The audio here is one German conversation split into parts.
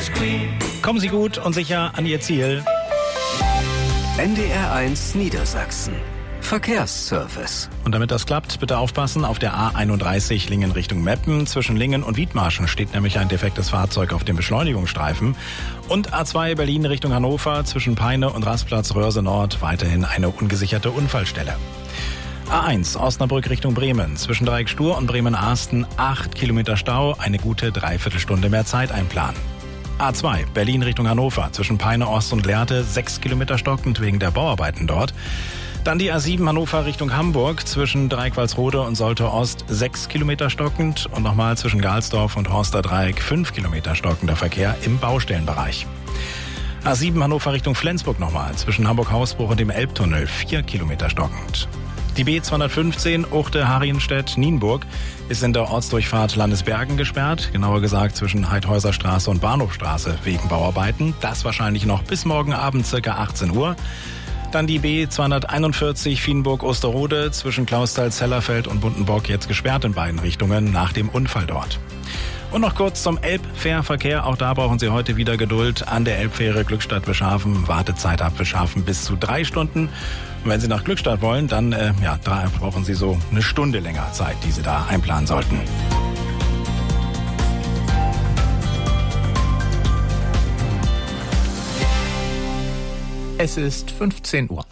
Kommen Sie gut und sicher an Ihr Ziel. NDR1 Niedersachsen. Verkehrsservice. Und damit das klappt, bitte aufpassen, auf der A31 Lingen Richtung Meppen. Zwischen Lingen und Wiedmarschen steht nämlich ein defektes Fahrzeug auf dem Beschleunigungsstreifen. Und A2 Berlin Richtung Hannover, zwischen Peine und Rastplatz Röhrse Nord weiterhin eine ungesicherte Unfallstelle. A1 Osnabrück Richtung Bremen, zwischen Dreieck-Stur und Bremen-Ahsten 8 Kilometer Stau, eine gute Dreiviertelstunde mehr Zeit einplanen. A2 Berlin Richtung Hannover, zwischen Peine Ost und Lehrte 6 Kilometer stockend wegen der Bauarbeiten dort. Dann die A7 Hannover Richtung Hamburg, zwischen Dreieck-Walsrode und Solte Ost 6 Kilometer stockend und nochmal zwischen Galsdorf und Horster Dreieck 5 Kilometer stockender Verkehr im Baustellenbereich. A7 Hannover Richtung Flensburg nochmal, zwischen Hamburg-Hausbruch und dem Elbtunnel 4 Kilometer stockend. Die B215 Uchte-Harienstedt-Nienburg ist in der Ortsdurchfahrt Landesbergen gesperrt, genauer gesagt zwischen Heidhäuserstraße und Bahnhofstraße wegen Bauarbeiten. Das wahrscheinlich noch bis morgen Abend ca. 18 Uhr. Dann die B241 Fienburg-Osterode zwischen Clausthal-Zellerfeld und Bundenbock jetzt gesperrt in beiden Richtungen nach dem Unfall dort. Und noch kurz zum Elbfährverkehr. Auch da brauchen Sie heute wieder Geduld. An der Elbfähre Glückstadt-Wischhafen Wartezeit ab Wischhafen bis zu 3 Stunden. Und wenn Sie nach Glückstadt wollen, dann brauchen Sie so eine Stunde länger Zeit, die Sie da einplanen sollten. Es ist 15 Uhr.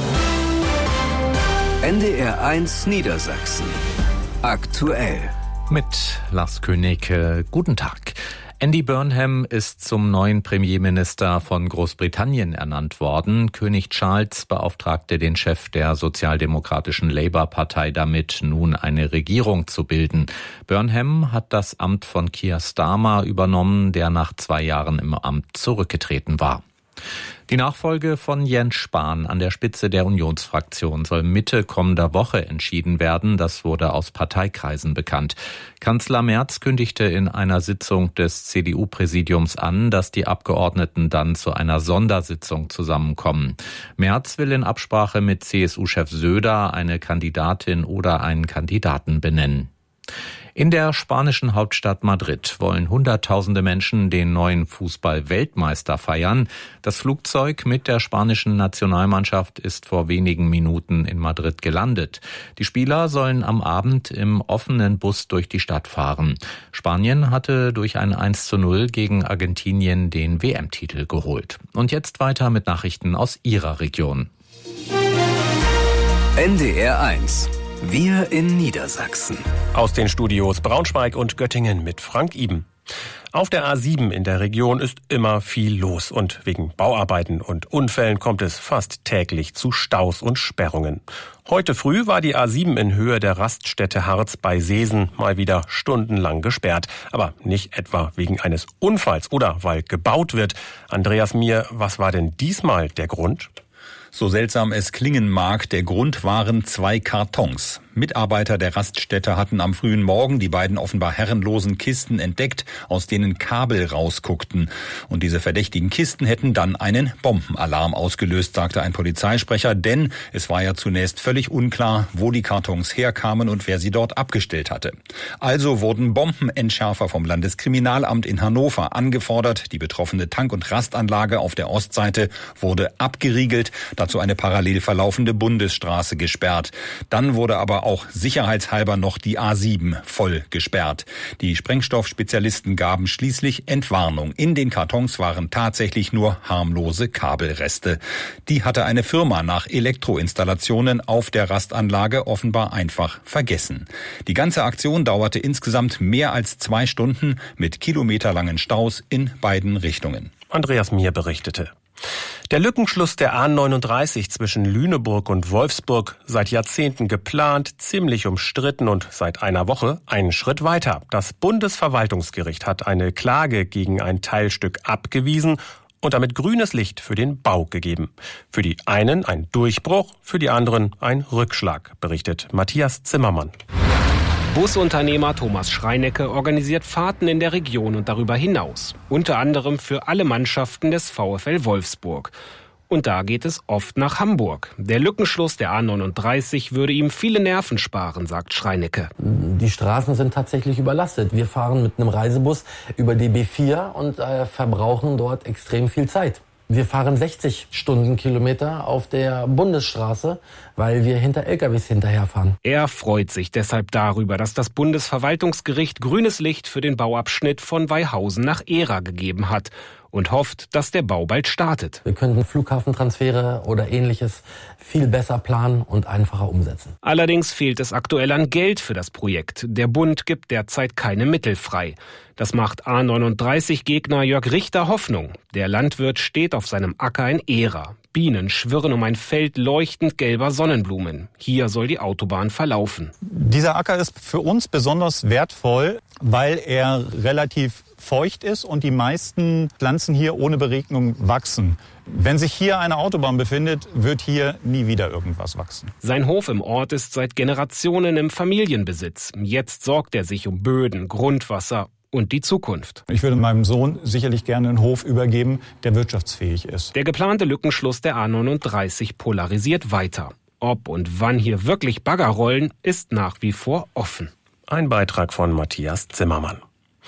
NDR1 Niedersachsen. Aktuell. Mit Lars König. Guten Tag. Andy Burnham ist zum neuen Premierminister von Großbritannien ernannt worden. König Charles beauftragte den Chef der sozialdemokratischen Labour-Partei damit, nun eine Regierung zu bilden. Burnham hat das Amt von Keir Starmer übernommen, der nach 2 Jahren im Amt zurückgetreten war. Die Nachfolge von Jens Spahn an der Spitze der Unionsfraktion soll Mitte kommender Woche entschieden werden. Das wurde aus Parteikreisen bekannt. Kanzler Merz kündigte in einer Sitzung des CDU-Präsidiums an, dass die Abgeordneten dann zu einer Sondersitzung zusammenkommen. Merz will in Absprache mit CSU-Chef Söder eine Kandidatin oder einen Kandidaten benennen. In der spanischen Hauptstadt Madrid wollen Hunderttausende Menschen den neuen Fußball-Weltmeister feiern. Das Flugzeug mit der spanischen Nationalmannschaft ist vor wenigen Minuten in Madrid gelandet. Die Spieler sollen am Abend im offenen Bus durch die Stadt fahren. Spanien hatte durch ein 1:0 gegen Argentinien den WM-Titel geholt. Und jetzt weiter mit Nachrichten aus Ihrer Region. NDR1. Wir in Niedersachsen. Aus den Studios Braunschweig und Göttingen mit Frank Iben. Auf der A7 in der Region ist immer viel los und wegen Bauarbeiten und Unfällen kommt es fast täglich zu Staus und Sperrungen. Heute früh war die A7 in Höhe der Raststätte Harz bei Seesen mal wieder stundenlang gesperrt. Aber nicht etwa wegen eines Unfalls oder weil gebaut wird. Andreas Mier, was war denn diesmal der Grund? So seltsam es klingen mag, der Grund waren 2 Kartons. Mitarbeiter der Raststätte hatten am frühen Morgen die beiden offenbar herrenlosen Kisten entdeckt, aus denen Kabel rausguckten. Und diese verdächtigen Kisten hätten dann einen Bombenalarm ausgelöst, sagte ein Polizeisprecher, denn es war ja zunächst völlig unklar, wo die Kartons herkamen und wer sie dort abgestellt hatte. Also wurden Bombenentschärfer vom Landeskriminalamt in Hannover angefordert. Die betroffene Tank- und Rastanlage auf der Ostseite wurde abgeriegelt, dazu eine parallel verlaufende Bundesstraße gesperrt. Dann wurde aber auch sicherheitshalber noch die A7 voll gesperrt. Die Sprengstoffspezialisten gaben schließlich Entwarnung. In den Kartons waren tatsächlich nur harmlose Kabelreste. Die hatte eine Firma nach Elektroinstallationen auf der Rastanlage offenbar einfach vergessen. Die ganze Aktion dauerte insgesamt mehr als 2 Stunden mit kilometerlangen Staus in beiden Richtungen. Andreas Mier berichtete. Der Lückenschluss der A39 zwischen Lüneburg und Wolfsburg, seit Jahrzehnten geplant, ziemlich umstritten und seit einer Woche einen Schritt weiter. Das Bundesverwaltungsgericht hat eine Klage gegen ein Teilstück abgewiesen und damit grünes Licht für den Bau gegeben. Für die einen ein Durchbruch, für die anderen ein Rückschlag, berichtet Matthias Zimmermann. Busunternehmer Thomas Schreinecke organisiert Fahrten in der Region und darüber hinaus. Unter anderem für alle Mannschaften des VfL Wolfsburg. Und da geht es oft nach Hamburg. Der Lückenschluss der A39 würde ihm viele Nerven sparen, sagt Schreinecke. Die Straßen sind tatsächlich überlastet. Wir fahren mit einem Reisebus über die B4 und verbrauchen dort extrem viel Zeit. Wir fahren 60 Stundenkilometer auf der Bundesstraße, weil wir hinter LKWs hinterherfahren. Er freut sich deshalb darüber, dass das Bundesverwaltungsgericht grünes Licht für den Bauabschnitt von Weihausen nach Ehra gegeben hat und hofft, dass der Bau bald startet. Wir könnten Flughafentransfere oder Ähnliches viel besser planen und einfacher umsetzen. Allerdings fehlt es aktuell an Geld für das Projekt. Der Bund gibt derzeit keine Mittel frei. Das macht A39-Gegner Jörg Richter Hoffnung. Der Landwirt steht auf seinem Acker in Ehra. Bienen schwirren um ein Feld leuchtend gelber Sonnenblumen. Hier soll die Autobahn verlaufen. Dieser Acker ist für uns besonders wertvoll, weil er relativ feucht ist und die meisten Pflanzen hier ohne Beregnung wachsen. Wenn sich hier eine Autobahn befindet, wird hier nie wieder irgendwas wachsen. Sein Hof im Ort ist seit Generationen im Familienbesitz. Jetzt sorgt er sich um Böden, Grundwasser und die Zukunft. Ich würde meinem Sohn sicherlich gerne einen Hof übergeben, der wirtschaftsfähig ist. Der geplante Lückenschluss der A39 polarisiert weiter. Ob und wann hier wirklich Bagger rollen, ist nach wie vor offen. Ein Beitrag von Matthias Zimmermann.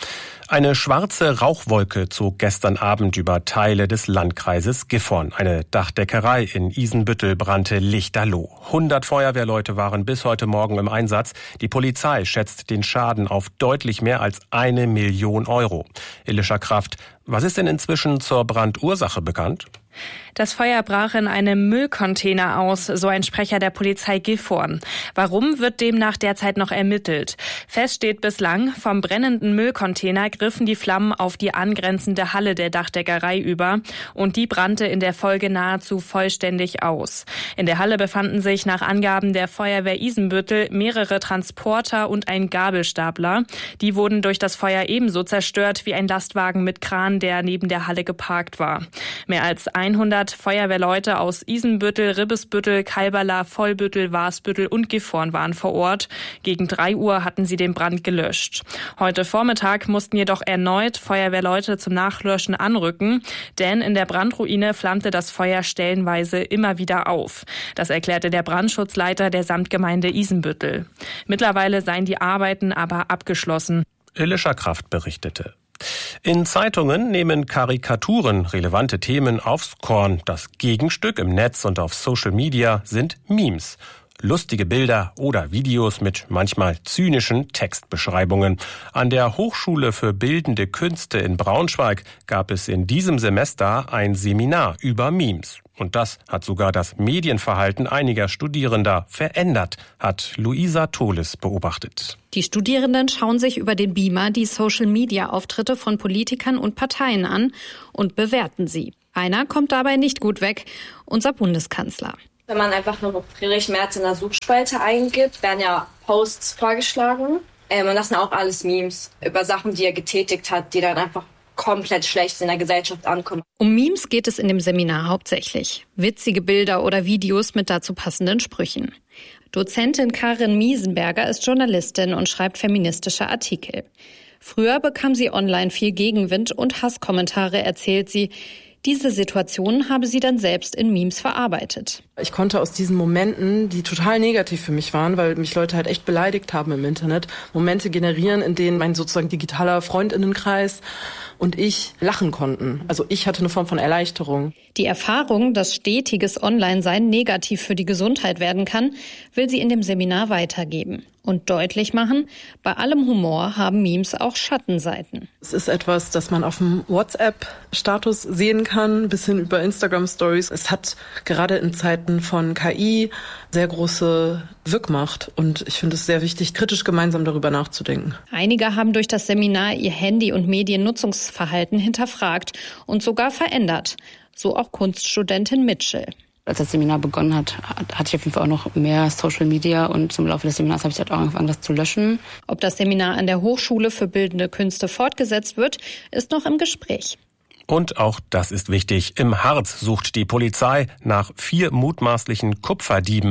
Eine schwarze Rauchwolke zog gestern Abend über Teile des Landkreises Gifhorn. Eine Dachdeckerei in Isenbüttel brannte lichterloh. 100 Feuerwehrleute waren bis heute Morgen im Einsatz. Die Polizei schätzt den Schaden auf deutlich mehr als 1 Million Euro. Elisha Kraft, was ist denn inzwischen zur Brandursache bekannt? Das Feuer brach in einem Müllcontainer aus, so ein Sprecher der Polizei Gifhorn. Warum, wird demnach derzeit noch ermittelt. Fest steht bislang, vom brennenden Müllcontainer griffen die Flammen auf die angrenzende Halle der Dachdeckerei über und die brannte in der Folge nahezu vollständig aus. In der Halle befanden sich nach Angaben der Feuerwehr Isenbüttel mehrere Transporter und ein Gabelstapler. Die wurden durch das Feuer ebenso zerstört wie ein Lastwagen mit Kran, der neben der Halle geparkt war. Mehr als 100 Feuerwehrleute aus Isenbüttel, Ribbesbüttel, Kalberla, Vollbüttel, Wasbüttel und Gifhorn waren vor Ort. Gegen 3 Uhr hatten sie den Brand gelöscht. Heute Vormittag mussten jedoch erneut Feuerwehrleute zum Nachlöschen anrücken, denn in der Brandruine flammte das Feuer stellenweise immer wieder auf. Das erklärte der Brandschutzleiter der Samtgemeinde Isenbüttel. Mittlerweile seien die Arbeiten aber abgeschlossen. Elisha Kraft berichtete. In Zeitungen nehmen Karikaturen relevante Themen aufs Korn. Das Gegenstück im Netz und auf Social Media sind Memes. Lustige Bilder oder Videos mit manchmal zynischen Textbeschreibungen. An der Hochschule für Bildende Künste in Braunschweig gab es in diesem Semester ein Seminar über Memes. Und das hat sogar das Medienverhalten einiger Studierender verändert, hat Luisa Tholes beobachtet. Die Studierenden schauen sich über den Beamer die Social-Media-Auftritte von Politikern und Parteien an und bewerten sie. Einer kommt dabei nicht gut weg, unser Bundeskanzler. Wenn man einfach nur Friedrich Merz in der Suchspalte eingibt, werden ja Posts vorgeschlagen. Und das sind auch alles Memes über Sachen, die er getätigt hat, die dann einfach komplett schlecht in der Gesellschaft ankommen. Um Memes geht es in dem Seminar hauptsächlich. Witzige Bilder oder Videos mit dazu passenden Sprüchen. Dozentin Karin Miesenberger ist Journalistin und schreibt feministische Artikel. Früher bekam sie online viel Gegenwind und Hasskommentare, erzählt sie. Diese Situation habe sie dann selbst in Memes verarbeitet. Ich konnte aus diesen Momenten, die total negativ für mich waren, weil mich Leute halt echt beleidigt haben im Internet, Momente generieren, in denen mein sozusagen digitaler Freundinnenkreis und ich lachen konnten. Also ich hatte eine Form von Erleichterung. Die Erfahrung, dass stetiges Online-Sein negativ für die Gesundheit werden kann, will sie in dem Seminar weitergeben. Und deutlich machen, bei allem Humor haben Memes auch Schattenseiten. Es ist etwas, das man auf dem WhatsApp-Status sehen kann, bis hin über Instagram-Stories. Es hat gerade in Zeiten von KI sehr große Wirkmacht. Und ich finde es sehr wichtig, kritisch gemeinsam darüber nachzudenken. Einige haben durch das Seminar ihr Handy- und Mediennutzungsverhalten hinterfragt und sogar verändert. So auch Kunststudentin Mitchell. Als das Seminar begonnen hat, hatte ich auf jeden Fall auch noch mehr Social Media und im Laufe des Seminars habe ich halt auch angefangen, das zu löschen. Ob das Seminar an der Hochschule für Bildende Künste fortgesetzt wird, ist noch im Gespräch. Und auch das ist wichtig. Im Harz sucht die Polizei nach 4 mutmaßlichen Kupferdieben.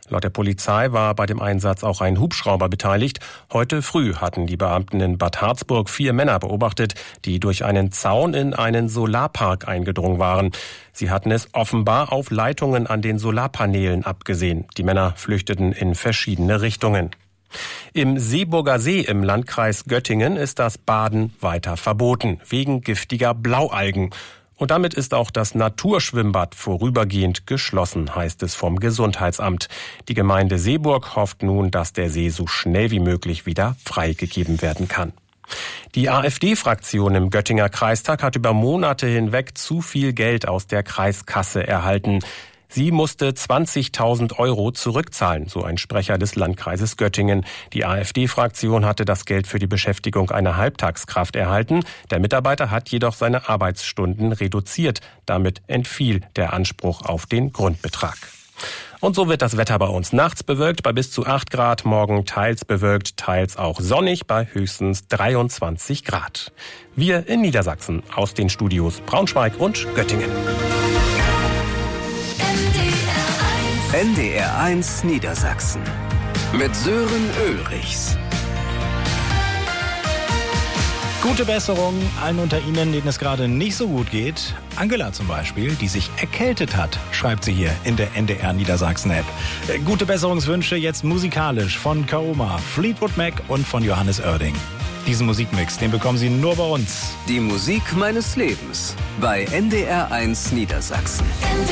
Laut der Polizei war bei dem Einsatz auch ein Hubschrauber beteiligt. Heute früh hatten die Beamten in Bad Harzburg 4 Männer beobachtet, die durch einen Zaun in einen Solarpark eingedrungen waren. Sie hatten es offenbar auf Leitungen an den Solarpanelen abgesehen. Die Männer flüchteten in verschiedene Richtungen. Im Seeburger See im Landkreis Göttingen ist das Baden weiter verboten, wegen giftiger Blaualgen. Und damit ist auch das Naturschwimmbad vorübergehend geschlossen, heißt es vom Gesundheitsamt. Die Gemeinde Seeburg hofft nun, dass der See so schnell wie möglich wieder freigegeben werden kann. Die AfD-Fraktion im Göttinger Kreistag hat über Monate hinweg zu viel Geld aus der Kreiskasse erhalten. Sie musste 20.000 € zurückzahlen, so ein Sprecher des Landkreises Göttingen. Die AfD-Fraktion hatte das Geld für die Beschäftigung einer Halbtagskraft erhalten. Der Mitarbeiter hat jedoch seine Arbeitsstunden reduziert. Damit entfiel der Anspruch auf den Grundbetrag. Und so wird das Wetter bei uns nachts bewölkt bei bis zu 8 Grad, morgen teils bewölkt, teils auch sonnig bei höchstens 23 Grad. Wir in Niedersachsen aus den Studios Braunschweig und Göttingen. NDR1 Niedersachsen mit Sören Ulrichs. Gute Besserung allen unter Ihnen, denen es gerade nicht so gut geht. Angela zum Beispiel, die sich erkältet hat, schreibt sie hier in der NDR Niedersachsen App. Gute Besserungswünsche jetzt musikalisch von Kaoma, Fleetwood Mac und von Johannes Oerding. Diesen Musikmix, den bekommen Sie nur bei uns. Die Musik meines Lebens bei NDR1 Niedersachsen.